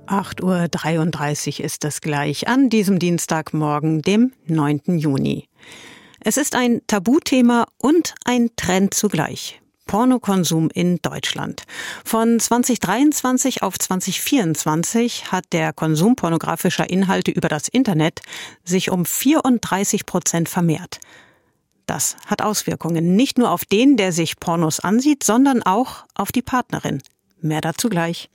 8:33 Uhr ist es gleich an diesem Dienstagmorgen, dem 9. Juni. Es ist ein Tabuthema und ein Trend zugleich. Pornokonsum in Deutschland. Von 2023 auf 2024 hat der Konsum pornografischer Inhalte über das Internet sich um 34% vermehrt. Das hat Auswirkungen nicht nur auf den, der sich Pornos ansieht, sondern auch auf die Partnerin. Mehr dazu gleich.